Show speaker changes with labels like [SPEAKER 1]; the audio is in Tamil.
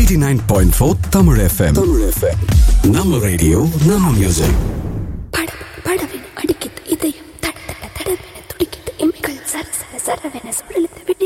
[SPEAKER 1] 89.4 Tamil FM. நம்ம ரேடியோ நம்ம மியூசிக்.
[SPEAKER 2] படவென அடிக்கிது இதயம் தட தட தடவென துடிக்கிது எம்கள் சர சர சரவென சுழலுது